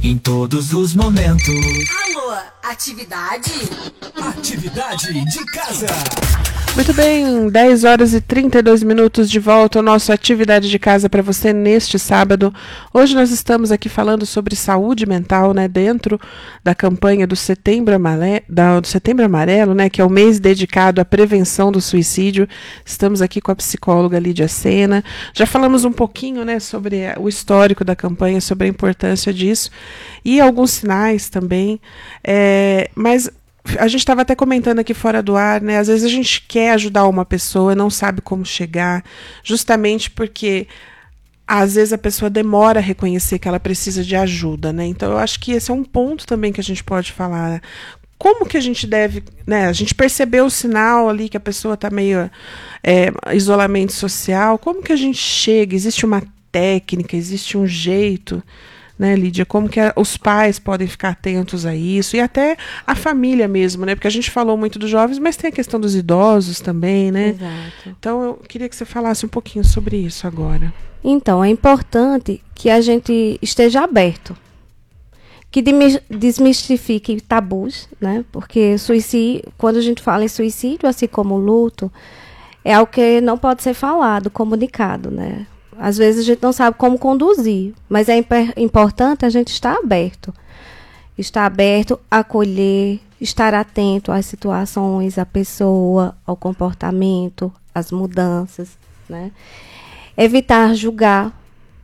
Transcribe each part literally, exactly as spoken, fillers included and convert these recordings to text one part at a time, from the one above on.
em todos os momentos. Alô, atividade? Atividade de casa. Muito bem, dez horas e trinta e dois minutos de volta ao nosso Atividade de Casa para você neste sábado. Hoje nós estamos aqui falando sobre saúde mental, né, dentro da campanha do Setembro Amarelo, da, do Setembro Amarelo, né, que é o mês dedicado à prevenção do suicídio. Estamos aqui com a psicóloga Lídia Sena. Já falamos um pouquinho, né, sobre o histórico da campanha, sobre a importância disso e alguns sinais também, é, mas a gente estava até comentando aqui fora do ar, né? Às vezes a gente quer ajudar uma pessoa e não sabe como chegar, justamente porque às vezes a pessoa demora a reconhecer que ela precisa de ajuda, né? Então eu acho que esse é um ponto também que a gente pode falar. Como que a gente deve, né? A gente percebeu o sinal ali que a pessoa está meio é, isolamento social. Como que a gente chega? Existe uma técnica, existe um jeito, né, Lídia? Como que a, os pais podem ficar atentos a isso, e até a família mesmo, né? Porque a gente falou muito dos jovens, mas tem a questão dos idosos também, né? Exato. Então eu queria que você falasse um pouquinho sobre isso agora. Então, é importante que a gente esteja aberto, que desmistifique tabus, né? Porque suicídio, quando a gente fala em suicídio, assim como luto, é algo que não pode ser falado, comunicado, né? Às vezes a gente não sabe como conduzir, mas é imp- importante a gente estar aberto. Estar aberto, acolher, estar atento às situações, à pessoa, ao comportamento, às mudanças, né? Evitar julgar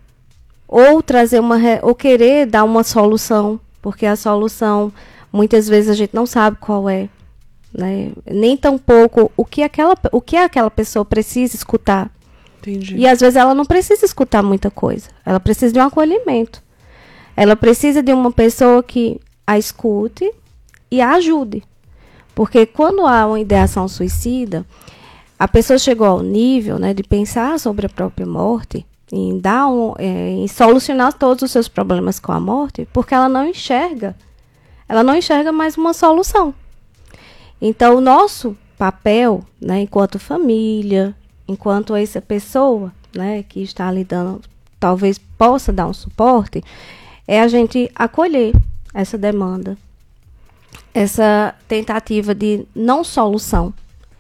ou trazer uma re- ou querer dar uma solução, porque a solução muitas vezes a gente não sabe qual é, né? Nem tampouco o que aquela o que aquela pessoa precisa escutar. Entendi. E às vezes ela não precisa escutar muita coisa. Ela precisa de um acolhimento. Ela precisa de uma pessoa que a escute e a ajude. Porque quando há uma ideação suicida, a pessoa chegou ao nível, né, de pensar sobre a própria morte, em, dar um, é, em solucionar todos os seus problemas com a morte, porque ela não enxerga. Ela não enxerga mais uma solução. Então, o nosso papel, né, enquanto família, enquanto essa pessoa, né, que está ali dando, talvez possa dar um suporte, é a gente acolher essa demanda, essa tentativa de não solução,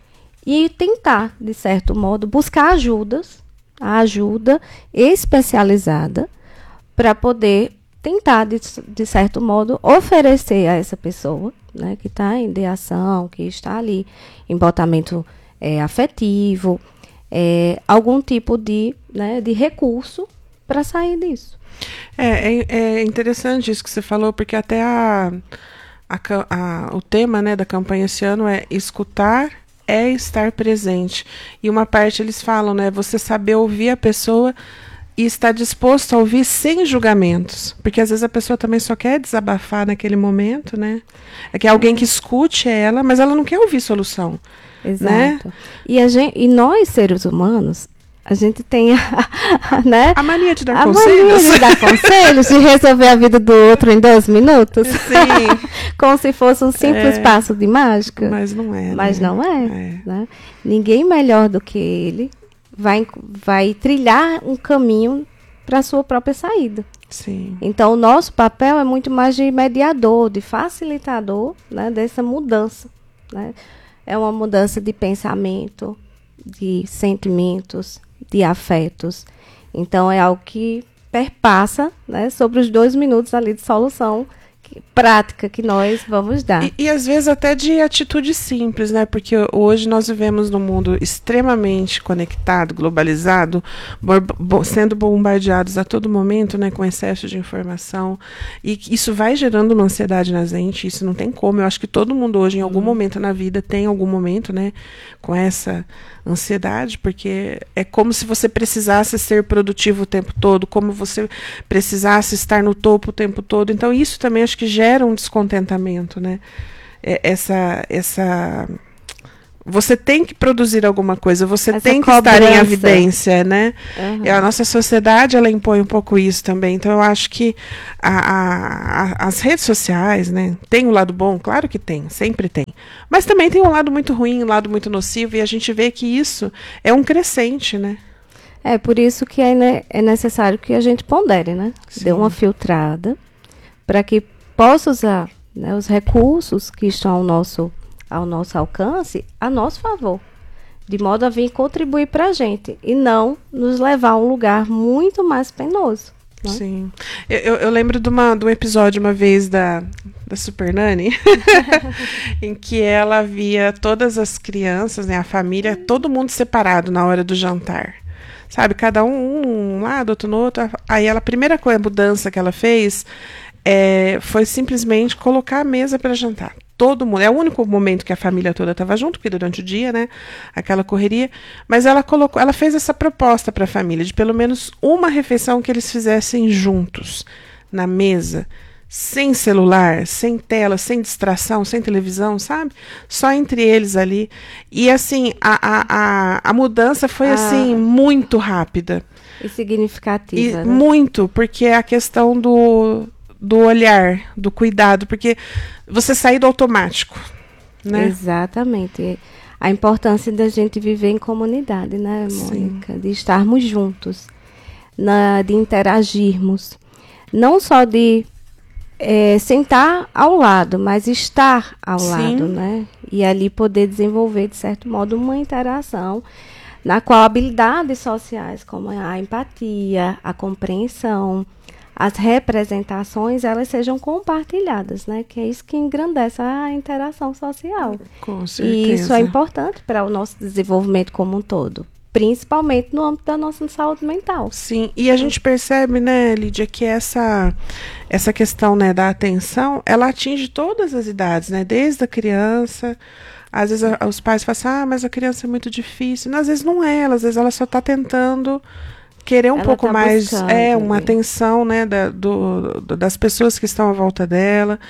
e tentar, de certo modo, buscar ajudas, a ajuda especializada, para poder tentar, de, de certo modo, oferecer a essa pessoa, né, que está em ideação, que está ali em botamento é, afetivo, É, algum tipo de, né, de recurso para sair disso. É, é, é interessante isso que você falou, porque até a, a, a, o tema, né, da campanha esse ano é escutar é estar presente. E uma parte eles falam, né, você saber ouvir a pessoa e estar disposto a ouvir sem julgamentos. Porque às vezes a pessoa também só quer desabafar naquele momento, né? É que alguém que escute ela, mas ela não quer ouvir solução. Exato. Né? E, a gente, e nós, seres humanos, a gente tem a, né? a mania de dar a conselhos. mania de dar conselhos, de resolver a vida do outro em dois minutos. Sim. Como se fosse um simples É. passo de mágica. Mas não é. Mas né? não é. é. Né? Ninguém melhor do que ele vai, vai trilhar um caminho para a sua própria saída. Sim. Então, o nosso papel é muito mais de mediador, de facilitador, né, dessa mudança, né? É uma mudança de pensamento, de sentimentos, de afetos. Então, é algo que perpassa, né, sobre os dois minutos ali de solução que, prática que nós vamos dar. E, e às vezes até de atitude simples, né? Porque hoje nós vivemos num mundo extremamente conectado, globalizado, bo- bo- sendo bombardeados a todo momento, né, com excesso de informação. E isso vai gerando uma ansiedade na gente, isso não tem como. Eu acho que todo mundo hoje, em algum momento na vida, tem algum momento, né, com essa ansiedade, porque é como se você precisasse ser produtivo o tempo todo, como você precisasse estar no topo o tempo todo. Então isso também acho que gera um descontentamento, né? É, essa, essa, você tem que produzir alguma coisa, você Essa tem que cobrança. estar em evidência, né? Uhum. E a nossa sociedade, ela impõe um pouco isso também. Então eu acho que a, a, a, as redes sociais, né, tem um lado bom, claro que tem, sempre tem, mas também tem um lado muito ruim, um lado muito nocivo, e a gente vê que isso é um crescente, né? É por isso que é, ne- é necessário que a gente pondere, né? Sim. Dê uma filtrada para que possa usar, né, os recursos que estão ao nosso, ao nosso alcance a nosso favor, de modo a vir contribuir para a gente e não nos levar a um lugar muito mais penoso. Né? Sim. Eu, eu, eu lembro de, uma, de um episódio uma vez da, da Super Nanny, em que ela via todas as crianças, né, a família, todo mundo separado na hora do jantar. Sabe, cada um, um lado, outro no outro. Aí ela, a primeira coisa, a mudança que ela fez é, foi simplesmente colocar a mesa para jantar. Todo mundo. É o único momento que a família toda estava junto, porque durante o dia, né, aquela correria. Mas ela colocou, ela fez essa proposta para a família de pelo menos uma refeição que eles fizessem juntos na mesa. Sem celular, sem tela, sem distração, sem televisão, sabe? Só entre eles ali. E assim, a, a, a, a mudança foi ah, assim, muito rápida. E significativa. E, né? Muito, porque é a questão do, do olhar, do cuidado, porque você sair do automático, né? Exatamente. A importância da gente viver em comunidade, né, Mônica? Sim. De estarmos juntos, na, de interagirmos. Não só de É, sentar ao lado, mas estar ao Sim. lado, né? E ali poder desenvolver, de certo modo, uma interação na qual habilidades sociais, como a empatia, a compreensão, as representações, elas sejam compartilhadas, né? Que é isso que engrandece a interação social. Com certeza. E isso é importante para o nosso desenvolvimento como um todo. Principalmente no âmbito da nossa saúde mental. Sim, e a gente percebe, né, Lídia, que essa, essa questão, né, da atenção, ela atinge todas as idades, né, desde a criança. Às vezes a, os pais falam assim, ah, mas a criança é muito difícil. Não, às vezes não é, às vezes ela só está tentando querer um ela pouco tá mais, buscando, é, uma né? atenção, né, da, do, do, das pessoas que estão à volta dela.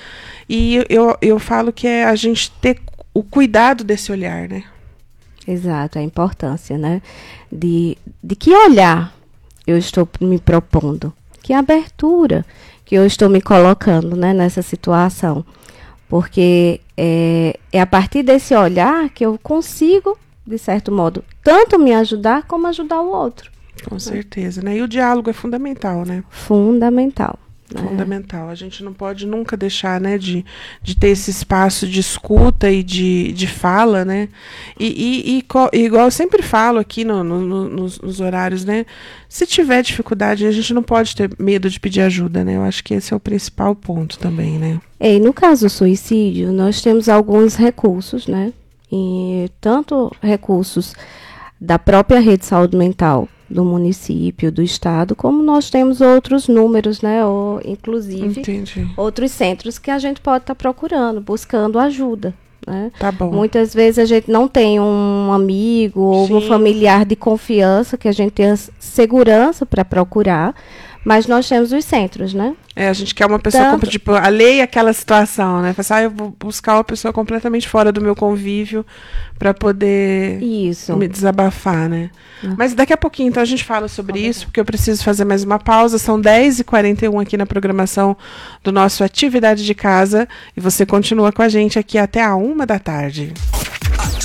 E eu, eu falo que é a gente ter o cuidado desse olhar, né? Exato, a importância, né? De, de que olhar eu estou me propondo, que abertura que eu estou me colocando, né, nessa situação. Porque é, é a partir desse olhar que eu consigo, de certo modo, tanto me ajudar como ajudar o outro. Com certeza, né? E o diálogo é fundamental, né? Fundamental. Fundamental. A gente não pode nunca deixar, né, de, de ter esse espaço de escuta e de, de fala, né? E, e, e, co, e igual eu sempre falo aqui no, no, no, nos, nos horários, né? Se tiver dificuldade, a gente não pode ter medo de pedir ajuda, né? Eu acho que esse é o principal ponto também, né? É, e no caso do suicídio, nós temos alguns recursos, né? E tanto recursos da própria rede de saúde mental do município, do estado, como nós temos outros números, né, ou inclusive Entendi. Outros centros que a gente pode estar tá procurando, buscando ajuda, né? Tá bom. Muitas vezes a gente não tem um amigo ou Sim. um familiar de confiança que a gente tenha segurança para procurar, mas nós temos os centros, né? É, a gente quer uma pessoa, Tanto... com, tipo, alheia àquela situação, né? Fala assim, ah, eu vou buscar uma pessoa completamente fora do meu convívio para poder isso. me desabafar, né? Uhum. Mas daqui a pouquinho, então, a gente fala sobre uhum. isso, porque eu preciso fazer mais uma pausa. São dez e quarenta e um aqui na programação do nosso Atividade de Casa. E você continua com a gente aqui até a uma da tarde.